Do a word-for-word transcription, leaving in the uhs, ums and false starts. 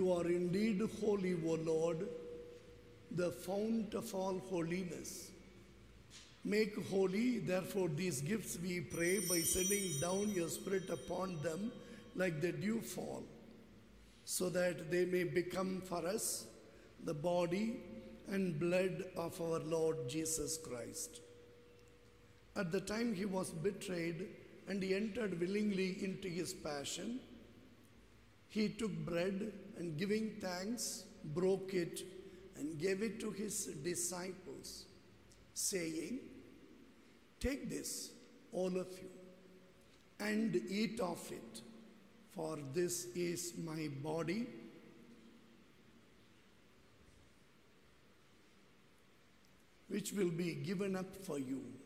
You are indeed holy, O Lord, the fount of all holiness. Make holy, therefore, these gifts, we pray, by sending down your Spirit upon them like the dew fall, so that they may become for us the body and blood of our Lord Jesus Christ. At the time he was betrayed and he entered willingly into his passion, he took bread and, giving thanks, broke it and gave it to his disciples, saying, "Take this, all of you, and eat of it, for this is my body, which will be given up for you."